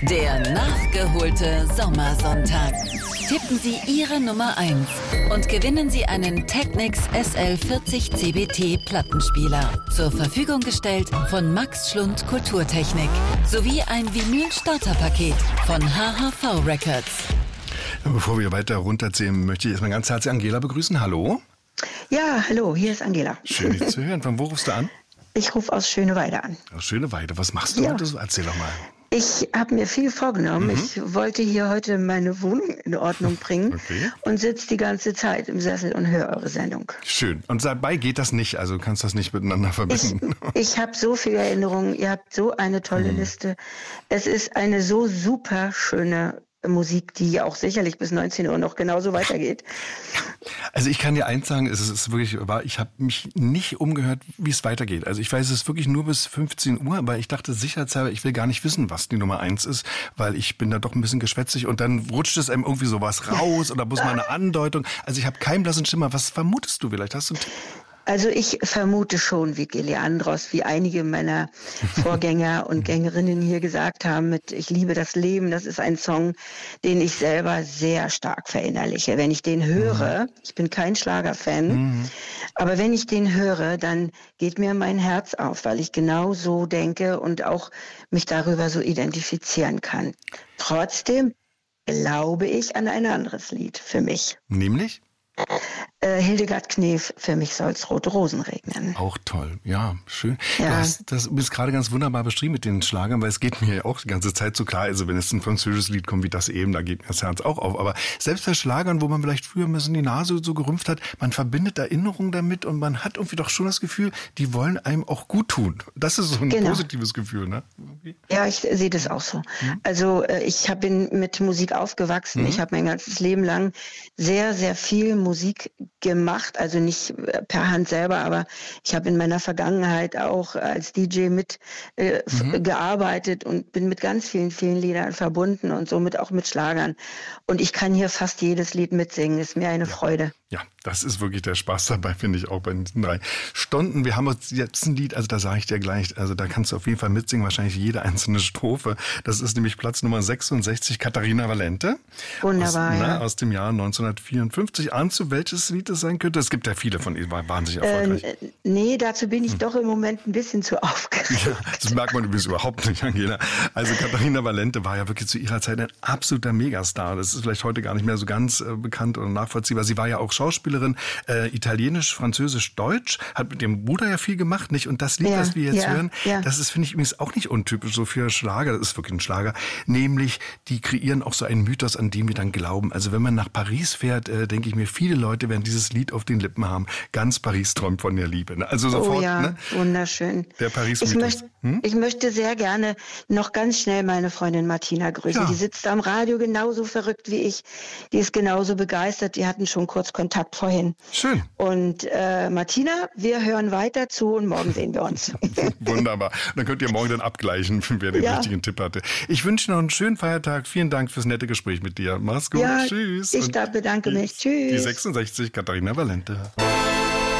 Der nachgeholte Sommersonntag. Tippen Sie Ihre Nummer 1 und gewinnen Sie einen Technics SL40 CBT Plattenspieler. Zur Verfügung gestellt von Max Schlund Kulturtechnik. Sowie ein Vinyl-Starterpaket von HHV Records. Bevor wir weiter runterzählen, möchte ich erstmal ganz herzlich Angela begrüßen. Hallo. Ja, hallo, hier ist Angela. Schön, dich zu hören. Von wo rufst du an? Ich rufe aus Schöneweide an. Aus Schöneweide. Was machst du heute? Erzähl doch mal. Ich habe mir viel vorgenommen. Ich wollte hier heute meine Wohnung in Ordnung bringen und sitze die ganze Zeit im Sessel und höre eure Sendung. Schön. Und dabei geht das nicht, also du kannst das nicht miteinander verbinden. Ich habe so viele Erinnerungen. Ihr habt so eine tolle Liste. Es ist eine so super schöne Musik, die auch sicherlich bis 19 Uhr noch genauso weitergeht. Also ich kann dir eins sagen, es ist wirklich wahr, ich habe mich nicht umgehört, wie es weitergeht. Also ich weiß es wirklich nur bis 15 Uhr, aber ich dachte sicherheitshalber, ich will gar nicht wissen, was die Nummer 1 ist, weil ich bin da doch ein bisschen geschwätzig und dann rutscht es einem irgendwie sowas raus oder muss mal eine Andeutung. Also ich habe keinen blassen Schimmer. Was vermutest du vielleicht? Hast du einen Tipp? Also ich vermute schon, wie Leandros, wie einige meiner Vorgänger und Gängerinnen hier gesagt haben, mit Ich liebe das Leben, das ist ein Song, den ich selber sehr stark verinnerliche. Wenn ich den höre, ich bin kein Schlagerfan, aber wenn ich den höre, dann geht mir mein Herz auf, weil ich genau so denke und auch mich darüber so identifizieren kann. Trotzdem glaube ich an ein anderes Lied für mich. Nämlich? Hildegard Knef, für mich soll's rote Rosen regnen. Auch toll, ja, schön. Ja. Du bist gerade ganz wunderbar beschrieben mit den Schlagern, weil es geht mir ja auch die ganze Zeit so klar, also wenn es ein französisches Lied kommt wie das eben, da geht mir das Herz auch auf. Aber selbst bei Schlagern, wo man vielleicht früher ein bisschen die Nase so gerümpft hat, man verbindet Erinnerungen damit und man hat irgendwie doch schon das Gefühl, die wollen einem auch gut tun. Das ist so ein positives Gefühl, ne? Ja, ich sehe das auch so. Also ich bin mit Musik aufgewachsen. Ich habe mein ganzes Leben lang sehr, sehr viel Musik gemacht, also nicht per Hand selber, aber ich habe in meiner Vergangenheit auch als DJ gearbeitet und bin mit ganz vielen, vielen Liedern verbunden und somit auch mit Schlagern. Und ich kann hier fast jedes Lied mitsingen, ist mir eine Freude. Ja, das ist wirklich der Spaß dabei, finde ich auch bei diesen 3 Stunden. Wir haben uns jetzt ein Lied, also da sage ich dir gleich, also da kannst du auf jeden Fall mitsingen, wahrscheinlich jede einzelne Strophe. Das ist nämlich Platz Nummer 66, Katharina Valente. Wunderbar, aus dem Jahr 1954. Ahnst du, welches Lied es sein könnte? Es gibt ja viele von ihnen, war wahnsinnig erfolgreich. Nee, dazu bin ich doch im Moment ein bisschen zu aufgeregt. Ja, das merkt man übrigens überhaupt nicht, Angela. Also Katharina Valente war ja wirklich zu ihrer Zeit ein absoluter Megastar. Das ist vielleicht heute gar nicht mehr so ganz bekannt oder nachvollziehbar. Sie war ja auch Schauspielerin, Italienisch, Französisch, Deutsch, hat mit ihrem Bruder ja viel gemacht, nicht? Und das Lied, das wir jetzt hören, das ist, finde ich, übrigens auch nicht untypisch so für Schlager, das ist wirklich ein Schlager, nämlich die kreieren auch so einen Mythos, an den wir dann glauben. Also wenn man nach Paris fährt, denke ich mir, viele Leute werden dieses Lied auf den Lippen haben. Ganz Paris träumt von der Liebe. Ne? Also sofort, wunderschön. Der Paris-Mythos. Ich möchte sehr gerne noch ganz schnell meine Freundin Martina grüßen. Ja. Die sitzt am Radio genauso verrückt wie ich. Die ist genauso begeistert. Die hatten schon kurz Kontakt vorhin. Schön. Und Martina, wir hören weiter zu und morgen sehen wir uns. Wunderbar. Und dann könnt ihr morgen dann abgleichen, wer den richtigen Tipp hatte. Ich wünsche noch einen schönen Feiertag. Vielen Dank fürs nette Gespräch mit dir. Mach's gut. Ja, Tschüss. Ich bedanke mich. Tschüss. Die 66, Katharina Valente.